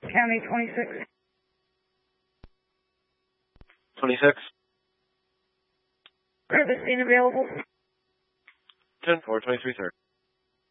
County 26. 26. Service scene available. 10-4, 23 third.